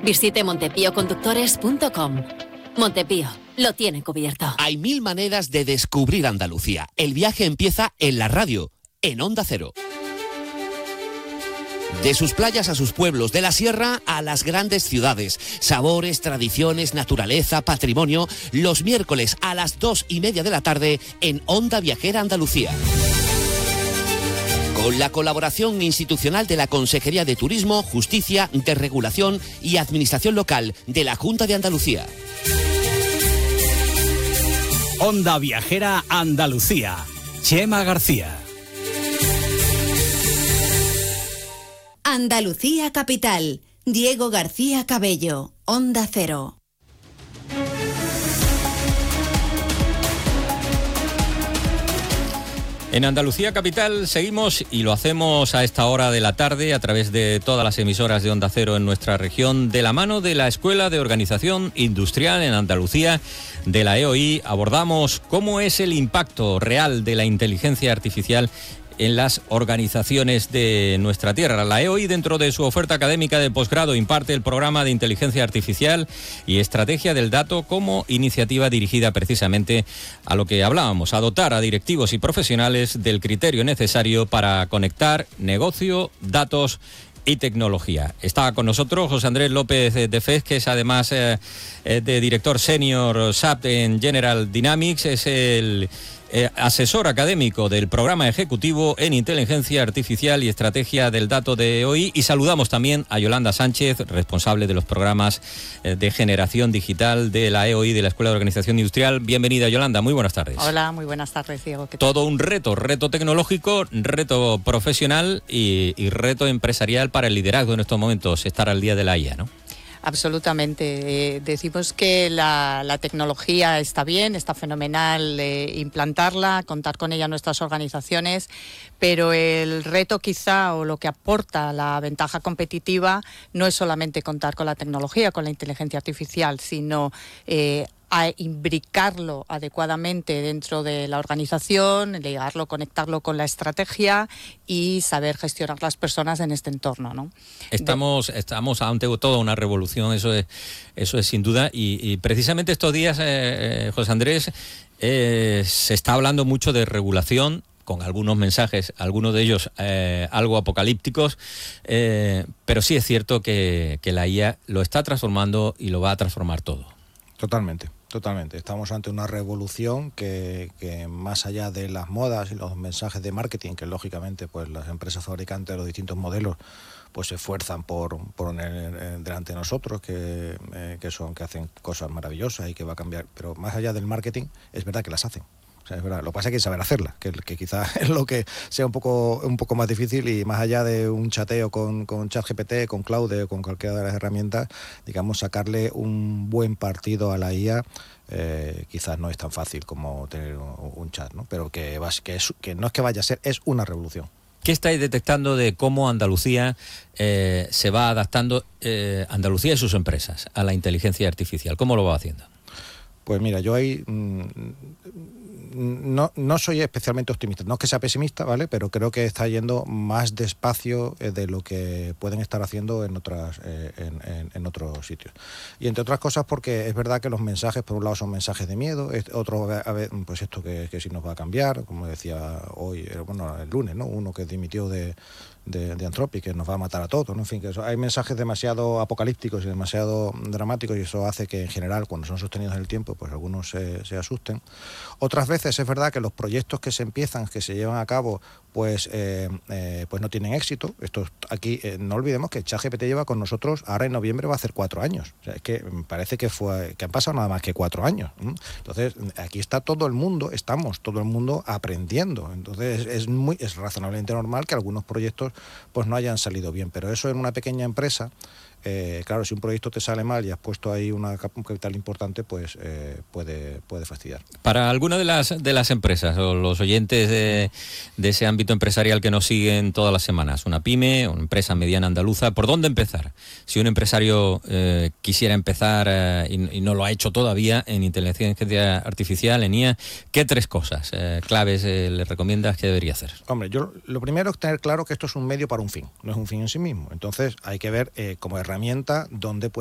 Visite montepíoconductores.com. Montepío lo tiene cubierto. Hay 1000 maneras de descubrir Andalucía. El viaje empieza en la radio, en Onda Cero. De sus playas a sus pueblos, de la sierra a las grandes ciudades. Sabores, tradiciones, naturaleza, patrimonio. Los miércoles a las 2:30 de la tarde en Onda Viajera Andalucía. Con la colaboración institucional de la Consejería de Turismo, Justicia, Desregulación y Administración Local de la Junta de Andalucía. Onda Viajera Andalucía. Chema García. Andalucía Capital. Diego García Cabello. Onda Cero. En Andalucía Capital seguimos y lo hacemos a esta hora de la tarde a través de todas las emisoras de Onda Cero en nuestra región, de la mano de la Escuela de Organización Industrial en Andalucía de la EOI. Abordamos cómo es el impacto real de la inteligencia artificial en las organizaciones de nuestra tierra. La EOI, dentro de su oferta académica de posgrado, imparte el programa de Inteligencia Artificial y Estrategia del Dato como iniciativa dirigida precisamente a lo que hablábamos, a dotar a directivos y profesionales del criterio necesario para conectar negocio, datos y tecnología. Está con nosotros José Andrés López de Fez, que es además de director senior SAP en General Dynamics, es el asesor académico del programa ejecutivo en Inteligencia Artificial y Estrategia del Dato de EOI, y saludamos también a Yolanda Sánchez, responsable de los programas de generación digital de la EOI, de la Escuela de Organización Industrial. Bienvenida, Yolanda, muy buenas tardes. Hola, muy buenas tardes, Diego. ¿Qué tal? Todo un reto tecnológico, reto profesional y reto empresarial para el liderazgo en estos momentos, estar al día de la IA, ¿no? Absolutamente. Decimos que la tecnología está bien, está fenomenal implantarla, contar con ella en nuestras organizaciones, pero el reto quizá, o lo que aporta la ventaja competitiva, no es solamente contar con la tecnología, con la inteligencia artificial, sino a imbricarlo adecuadamente dentro de la organización, ligarlo, conectarlo con la estrategia y saber gestionar las personas en este entorno, ¿no? Estamos ante toda una revolución, eso es sin duda, y precisamente estos días, José Andrés, se está hablando mucho de regulación, con algunos mensajes, algunos de ellos algo apocalípticos, pero sí es cierto que la IA lo está transformando y lo va a transformar todo. Totalmente. Estamos ante una revolución que más allá de las modas y los mensajes de marketing, que lógicamente pues las empresas fabricantes de los distintos modelos pues se esfuerzan por poner delante de nosotros, que hacen cosas maravillosas y que va a cambiar, pero más allá del marketing es verdad que las hacen. O sea, es verdad. Lo que pasa es que hay que saber hacerla, que quizás es lo que sea un poco más difícil, y más allá de un chateo con ChatGPT, con Claude o con cualquiera de las herramientas, digamos, sacarle un buen partido a la IA quizás no es tan fácil como tener un chat, ¿no? Pero que no es que vaya a ser, es una revolución. ¿Qué estáis detectando de cómo Andalucía se va adaptando, Andalucía y sus empresas, a la inteligencia artificial? ¿Cómo lo va haciendo? Pues mira, yo ahí no soy especialmente optimista, no es que sea pesimista, ¿vale? Pero creo que está yendo más despacio de lo que pueden estar haciendo en otros sitios. Y entre otras cosas porque es verdad que los mensajes, por un lado, son mensajes de miedo, otro, pues esto que si nos va a cambiar, como decía hoy, el lunes, ¿no? Uno que dimitió de Anthropic, que nos va a matar a todos, ¿no? En fin, que hay mensajes demasiado apocalípticos y demasiado dramáticos, y eso hace que en general, cuando son sostenidos en el tiempo, pues algunos se asusten. Otras veces es verdad que los proyectos que se llevan a cabo, pues no tienen éxito. Esto aquí no olvidemos que ChatGPT lleva con nosotros, ahora en noviembre va a hacer 4 años. O sea, es que parece que han pasado nada más que 4 años. Entonces, aquí está todo el mundo aprendiendo. Entonces, es razonablemente normal que algunos proyectos pues no hayan salido bien. Pero eso en una pequeña empresa, claro, si un proyecto te sale mal y has puesto ahí un capital importante, pues puede fastidiar. Para alguna de las empresas o los oyentes de ese ámbito empresarial que nos siguen todas las semanas, una pyme, una empresa mediana andaluza, ¿por dónde empezar? Si un empresario quisiera empezar y no lo ha hecho todavía en inteligencia artificial, en IA, ¿qué 3 cosas claves le recomiendas que debería hacer? Hombre, yo lo primero es tener claro que esto es un medio para un fin, no es un fin en sí mismo. Entonces hay que ver como herramienta dónde